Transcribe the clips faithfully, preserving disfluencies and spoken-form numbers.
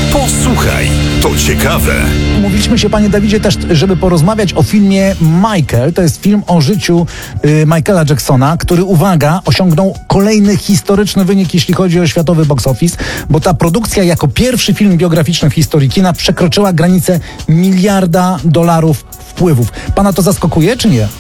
Posłuchaj, to ciekawe. Mówiliśmy się, panie Dawidzie, też, żeby porozmawiać o filmie Michael. To jest film o życiu y, Michaela Jacksona, który, uwaga, osiągnął kolejny historyczny wynik, jeśli chodzi o światowy box office, bo ta produkcja jako pierwszy film biograficzny w historii kina przekroczyła granicę miliarda dolarów wpływów. Pana to zaskakuje, czy nie?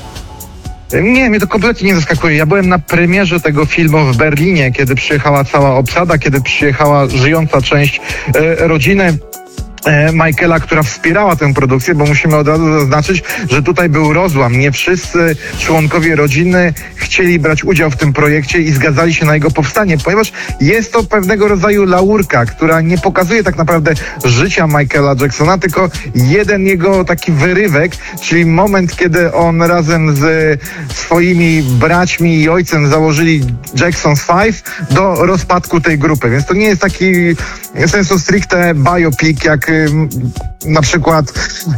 Nie, mnie to kompletnie nie zaskakuje. Ja byłem na premierze tego filmu w Berlinie, kiedy przyjechała cała obsada, kiedy przyjechała żyjąca część e, rodziny Michaela, która wspierała tę produkcję, bo musimy od razu zaznaczyć, że tutaj był rozłam. Nie wszyscy członkowie rodziny chcieli brać udział w tym projekcie i zgadzali się na jego powstanie, ponieważ jest to pewnego rodzaju laurka, która nie pokazuje tak naprawdę życia Michaela Jacksona, tylko jeden jego taki wyrywek, czyli moment, kiedy on razem z swoimi braćmi i ojcem założyli Jackson's Five do rozpadku tej grupy. Więc to nie jest taki sensu stricte biopic, jak na przykład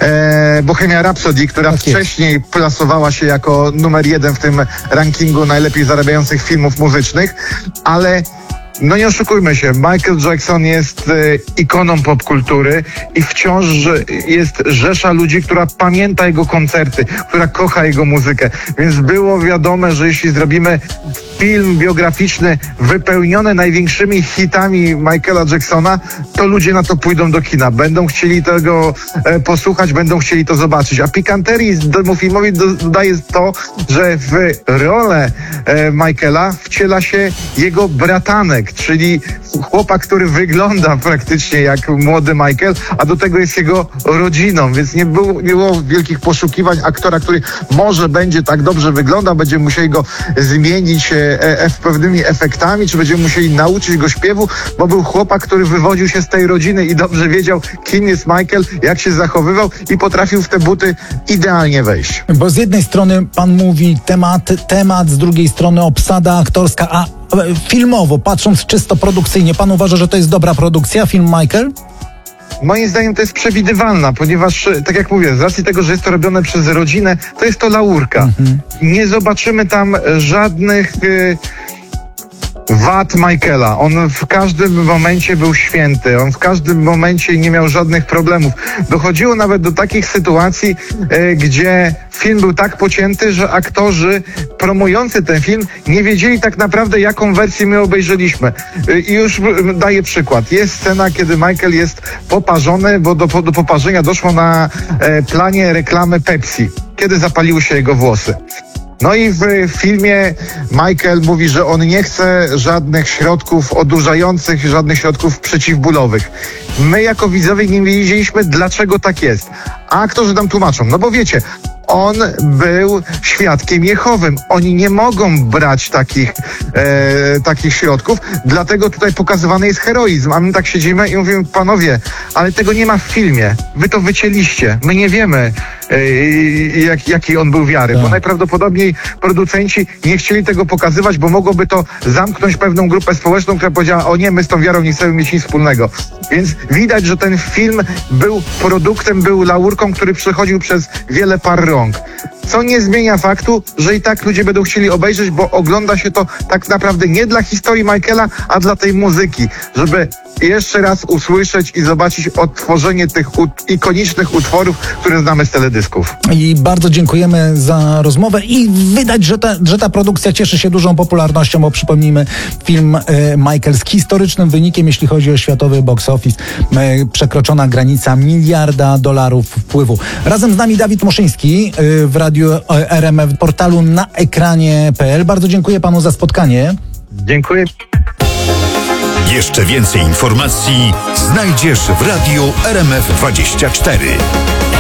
e, Bohemia Rhapsody, która tak wcześniej jest. plasowała się jako numer jeden w tym rankingu najlepiej zarabiających filmów muzycznych, ale no nie oszukujmy się, Michael Jackson jest e, ikoną popkultury i wciąż jest rzesza ludzi, która pamięta jego koncerty, która kocha jego muzykę. Więc było wiadome, że jeśli zrobimy film biograficzny wypełniony największymi hitami Michaela Jacksona, to ludzie na to pójdą do kina. Będą chcieli tego e, posłuchać, będą chcieli to zobaczyć. A pikanterii temu filmowi dodaje to, że w rolę e, Michaela wciela się jego bratanek, czyli chłopak, który wygląda praktycznie jak młody Michael, a do tego jest jego rodziną, więc nie było, nie było wielkich poszukiwań aktora, który może będzie tak dobrze wyglądał, będziemy musieli go zmienić e, e, pewnymi efektami, czy będziemy musieli nauczyć go śpiewu, bo był chłopak, który wywodził się z tej rodziny i dobrze wiedział, kim jest Michael, jak się zachowywał i potrafił w te buty idealnie wejść. Bo z jednej strony pan mówi temat, temat, z drugiej strony obsada aktorska, a filmowo, patrząc czysto produkcyjnie, pan uważa, że to jest dobra produkcja, film Michael? Moim zdaniem to jest przewidywalna, ponieważ, tak jak mówię, z racji tego, że jest to robione przez rodzinę, to jest to laurka. Mhm. Nie zobaczymy tam żadnych y, wad Michaela. On w każdym momencie był święty. On w każdym momencie nie miał żadnych problemów. Dochodziło nawet do takich sytuacji, y, gdzie film był tak pocięty, że aktorzy promujący ten film nie wiedzieli tak naprawdę, jaką wersję my obejrzeliśmy. I już daję przykład. Jest scena, kiedy Michael jest poparzony, bo do, do poparzenia doszło na e, planie reklamy Pepsi, kiedy zapaliły się jego włosy. No i w filmie Michael mówi, że on nie chce żadnych środków odurzających, żadnych środków przeciwbólowych. My jako widzowie nie wiedzieliśmy, dlaczego tak jest. A aktorzy nam tłumaczą, no bo wiecie, on był świadkiem Jehowym. Oni nie mogą brać takich, e, takich środków, dlatego tutaj pokazywany jest heroizm. A my tak siedzimy i mówimy, panowie, ale tego nie ma w filmie. Wy to wycięliście. My nie wiemy, e, jak, jakiej on był wiary, bo najprawdopodobniej producenci nie chcieli tego pokazywać, bo mogłoby to zamknąć pewną grupę społeczną, która powiedziała, o nie, my z tą wiarą nie chcemy mieć nic wspólnego. Więc widać, że ten film był produktem, był laurką, który przechodził przez wiele par rąk. Co nie zmienia faktu, że i tak ludzie będą chcieli obejrzeć, bo ogląda się to tak naprawdę nie dla historii Michaela, a dla tej muzyki, żeby jeszcze raz usłyszeć i zobaczyć odtworzenie tych ut- ikonicznych utworów, które znamy z teledysków. I bardzo dziękujemy za rozmowę i widać, że ta, że ta produkcja cieszy się dużą popularnością, bo przypomnijmy, film e, Michael z historycznym wynikiem, jeśli chodzi o światowy box office, e, przekroczona granica miliarda dolarów wpływu. Razem z nami Dawid Moszyński e, w Radiu R M F, portalu na ekranie kropka p l. Bardzo dziękuję panu za spotkanie. Dziękuję. Jeszcze więcej informacji znajdziesz w Radiu R M F dwadzieścia cztery.